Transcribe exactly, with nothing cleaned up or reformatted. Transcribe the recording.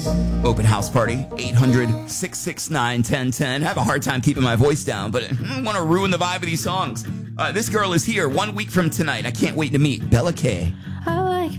Open house party, eight hundred, six six nine, one oh one oh. I have a hard time keeping my voice down, but I don't want to ruin the vibe of these songs. Uh, this girl is here one week from tonight. I can't wait to meet Bella K.